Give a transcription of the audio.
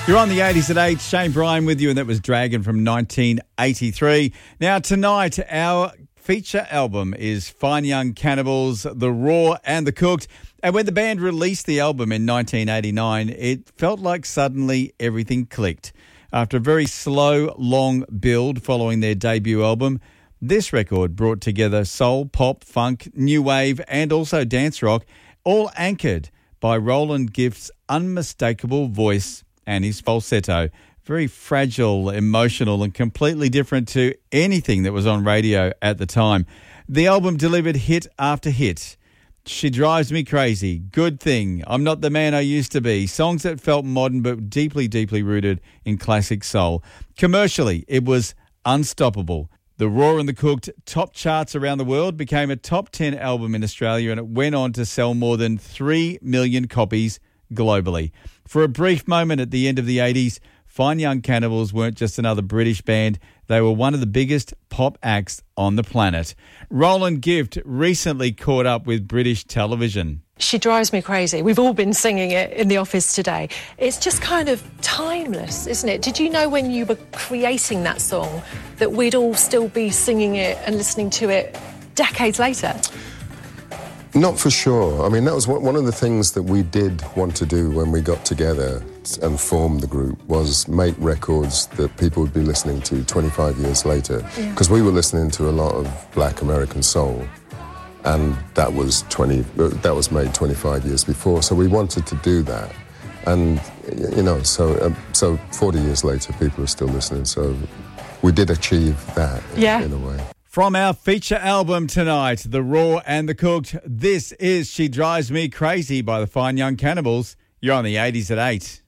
You're on the 80s at 8. Shane Bryan with you, and that was Dragon from 1983. Now, tonight, our feature album is Fine Young Cannibals, The Raw and The Cooked. And when the band released the album in 1989, it felt like suddenly everything clicked. After a very slow, long build following their debut album, this record brought together soul, pop, funk, new wave, and also dance rock, all anchored by Roland Gift's unmistakable voice and his falsetto. Very fragile, emotional, and completely different to anything that was on radio at the time. The album delivered hit after hit. She Drives Me Crazy, Good Thing, I'm Not the Man I Used to Be, songs that felt modern but deeply, deeply rooted in classic soul. Commercially, it was unstoppable. The Raw and the Cooked top charts around the world, became a top 10 album in Australia, and it went on to sell more than 3 million copies globally. For a brief moment at the end of the 80s, Fine Young Cannibals weren't just another British band, they were one of the biggest pop acts on the planet. Roland Gift recently caught up with British television. She Drives Me Crazy. We've all been singing it in the office today. It's just kind of timeless, isn't it? Did you know when you were creating that song that we'd all still be singing it and listening to it decades later? Not for sure. I mean, that was one of the things that we did want to do when we got together and formed the group, was make records that people would be listening to 25 years later. Because we were listening to a lot of black American soul, and that was made 25 years before. So we wanted to do that. And, you know, so 40 years later, people are still listening. So we did achieve that in a way. From our feature album tonight, The Raw and The Cooked, this is She Drives Me Crazy by the Fine Young Cannibals. You're on the 80s at 8.